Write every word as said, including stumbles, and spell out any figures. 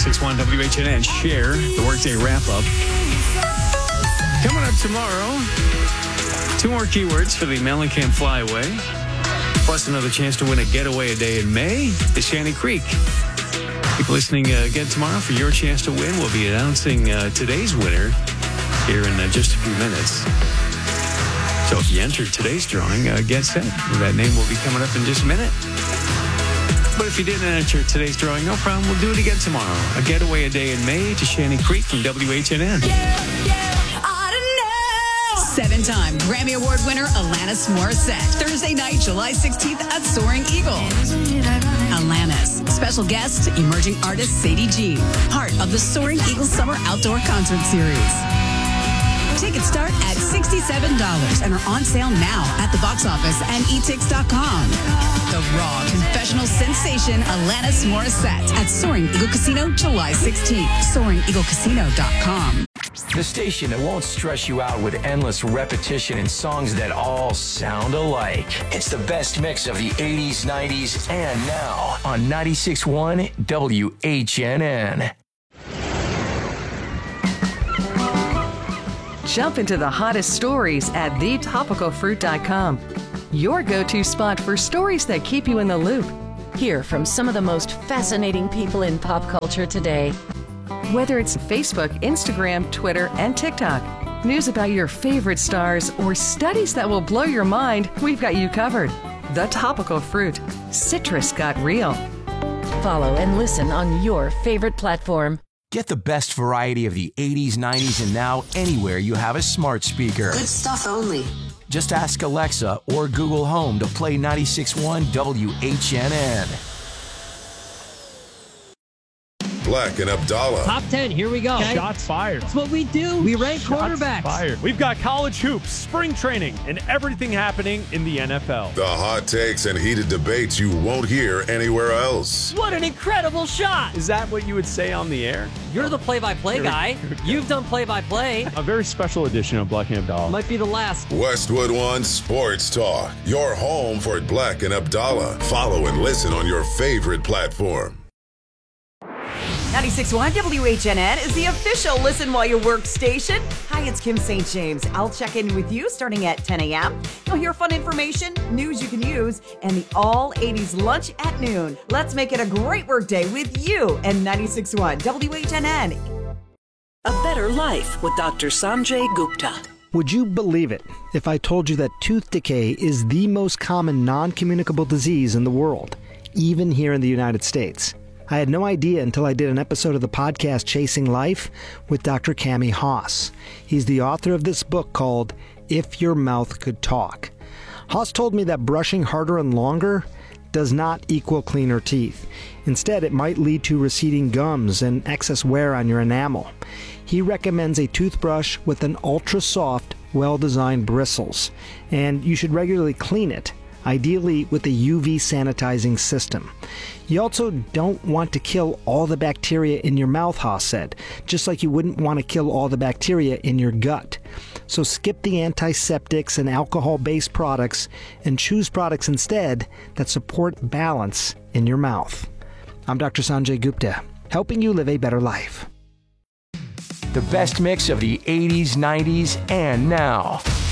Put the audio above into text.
ninety-six point one W H N N. Share the Workday Wrap-Up. Coming up tomorrow, two more keywords for the Mellencamp Flyaway, plus another chance to win a getaway a day in May to Shanty Creek. Keep listening uh, again tomorrow for your chance to win. We'll be announcing uh, today's winner here in uh, just a few minutes. So if you entered today's drawing, uh, get set. That name will be coming up in just a minute. But if you didn't enter today's drawing, no problem. We'll do it again tomorrow. A getaway a day in May to Shanty Creek from W H N N. Yeah, yeah. Seven-time Grammy Award winner Alanis Morissette. Thursday night, July sixteenth at Soaring Eagle. Alanis. Special guest, emerging artist Sadie G. Part of the Soaring Eagle Summer Outdoor Concert Series. Tickets start at sixty-seven dollars and are on sale now at the box office and e tix dot com. The raw confessional sensation Alanis Morissette at Soaring Eagle Casino, July sixteenth. soaring eagle casino dot com. The station that won't stress you out with endless repetition and songs that all sound alike. It's the best mix of the eighties, nineties, and now on ninety-six point one W H N N. Jump into the hottest stories at the topical fruit dot com. Your go-to spot for stories that keep you in the loop. Hear from some of the most fascinating people in pop culture today. Whether it's Facebook, Instagram, Twitter, and TikTok, news about your favorite stars, or studies that will blow your mind, we've got you covered. The Topical Fruit. Citrus got real. Follow and listen on your favorite platform. Get the best variety of the eighties, nineties, and now anywhere you have a smart speaker. Good stuff only. Just ask Alexa or Google Home to play ninety-six point one W H N N. Black and Abdallah. Top ten, here we go. Okay. Shots fired. That's what we do. We rank Shots quarterbacks. Fired. We've got college hoops, spring training, and everything happening in the N F L. The hot takes and heated debates you won't hear anywhere else. What an incredible shot. Is that what you would say on the air? You're the play-by-play guy. You've done play-by-play. A very special edition of Black and Abdallah. Might be the last. Westwood One Sports Talk. Your home for Black and Abdallah. Follow and listen on your favorite platform. ninety-six point one W H N N is the official Listen While You Work station. Hi, it's Kim Saint James. I'll check in with you starting at ten a.m. You'll hear fun information, news you can use, and the all eighties lunch at noon. Let's make it a great work day with you and ninety-six point one W H N N. A Better Life with Doctor Sanjay Gupta. Would you believe it if I told you that tooth decay is the most common non-communicable disease in the world, even here in the United States? I had no idea until I did an episode of the podcast Chasing Life with Doctor Cami Haas. He's the author of this book called If Your Mouth Could Talk. Haas told me that brushing harder and longer does not equal cleaner teeth. Instead, it might lead to receding gums and excess wear on your enamel. He recommends a toothbrush with an ultra-soft, well-designed bristles, and you should regularly clean it, ideally with a U V sanitizing system. You also don't want to kill all the bacteria in your mouth, Haas said, just like you wouldn't want to kill all the bacteria in your gut. So skip the antiseptics and alcohol-based products and choose products instead that support balance in your mouth. I'm Doctor Sanjay Gupta, helping you live a better life. The best mix of the eighties, nineties, and now